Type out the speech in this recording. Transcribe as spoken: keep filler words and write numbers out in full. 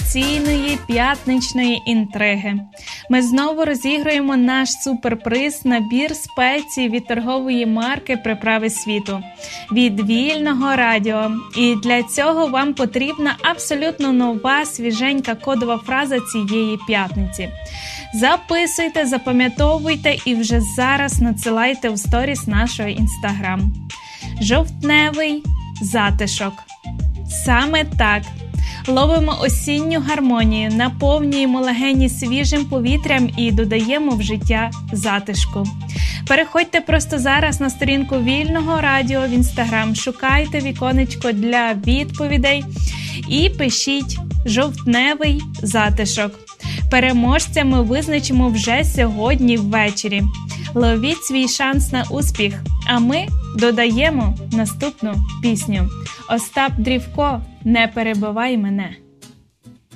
традиційної п'ятничної інтриги. Ми знову розіграємо наш суперприз – набір спецій від торгової марки «Приправи світу» від Вільного радіо. І для цього вам потрібна абсолютно нова, свіженька кодова фраза цієї п'ятниці. Записуйте, запам'ятовуйте і вже зараз надсилайте у сторіс нашого інстаграм. Жовтневий затишок. Саме так. Ловимо осінню гармонію, наповнюємо легені свіжим повітрям і додаємо в життя затишку. Переходьте просто зараз на сторінку Вільного радіо в інстаграм, шукайте віконечко для відповідей і пишіть «Жовтневий затишок». Переможця ми визначимо вже сьогодні ввечері. Ловіть свій шанс на успіх, а ми додаємо наступну пісню. Остап Дрівко, «Не перебивай мене».